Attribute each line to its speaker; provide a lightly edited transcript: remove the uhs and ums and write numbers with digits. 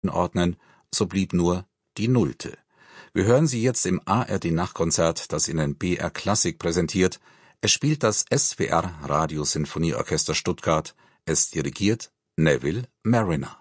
Speaker 1: ordnen, so blieb nur die Nullte. Wir hören sie jetzt im ARD-Nachtkonzert, das Ihnen BR Klassik präsentiert. Es spielt das SWR Radiosinfonieorchester Stuttgart. Es dirigiert Neville Marriner.